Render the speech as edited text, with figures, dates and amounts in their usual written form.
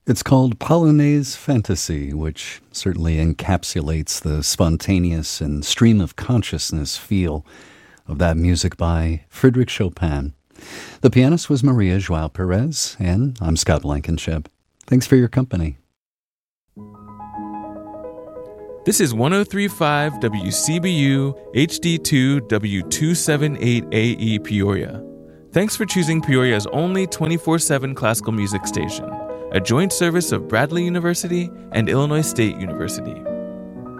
It's called Polonaise Fantasy, which certainly encapsulates the spontaneous and stream of consciousness feel of that music by Frédéric Chopin. The pianist was Maria João Perez, and I'm Scott Blankenship. Thanks for your company. This is 103.5 WCBU HD2 W278AE Peoria. Thanks for choosing Peoria's only 24/7 classical music station, a joint service of Bradley University and Illinois State University.